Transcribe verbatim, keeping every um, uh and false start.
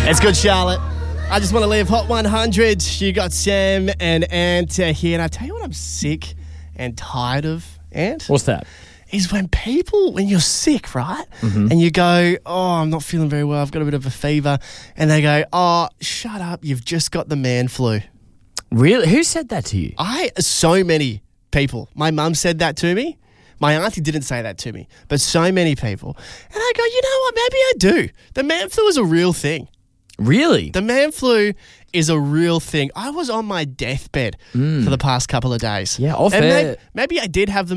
It's good, Charlotte. I just want to leave Hot one hundred. You got Sam and Ant uh, here. And I tell you what I'm sick and tired of, Ant. What's that? Is when people, when you're sick, right? Mm-hmm. And you go, oh, I'm not feeling very well. I've got a bit of a fever. And they go, oh, shut up. You've just got the man flu. Really? Who said that to you? I, so many people. My mum said that to me. My auntie didn't say that to me, but so many people. And I go, you know what? Maybe I do. The man flu is a real thing. Really? The man flu is a real thing. I was on my deathbed mm. for the past couple of days. Yeah, off and air. Maybe, maybe I did have the